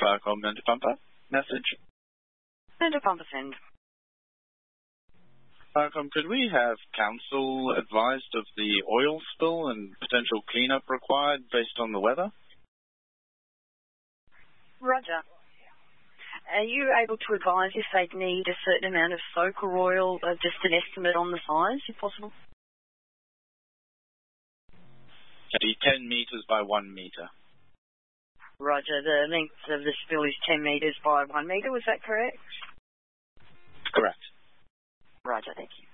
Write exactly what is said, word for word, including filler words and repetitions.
Firecom Mender Pumper. Message. Mender Pumper send. Firecom, could we have council advised of the oil spill and potential cleanup required based on the weather? Roger. Are you able to advise if they'd need a certain amount of soak or oil, uh, just an estimate on the size, if possible? Okay, ten metres by one metre. Roger. The length of the spill is ten metres by one metre, was that correct? Correct. Roger, thank you.